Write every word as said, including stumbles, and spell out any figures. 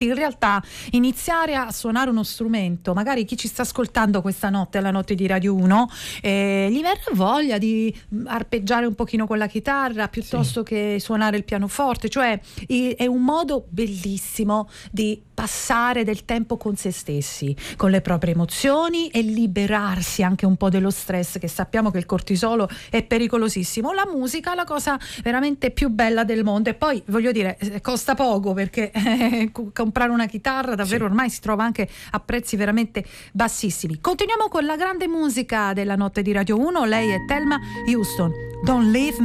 in realtà iniziare a suonare uno strumento, magari chi ci sta ascoltando questa notte alla notte di Radio uno, eh, gli verrà voglia di arpeggiare un pochino con la chitarra piuttosto sì. che suonare il pianoforte, cioè è un modo bellissimo di passare del tempo con se stessi, con le proprie emozioni e liberarsi anche un po' dello stress, che sappiamo che il cortisolo è pericolosissimo. La musica è la cosa veramente più bella del mondo, e poi voglio dire costa poco, perché eh, comprare una chitarra davvero sì. ormai si trova anche a prezzi veramente bassissimi. Continuiamo con la grande musica della notte di Radio uno, lei è Thelma Houston, Don't Leave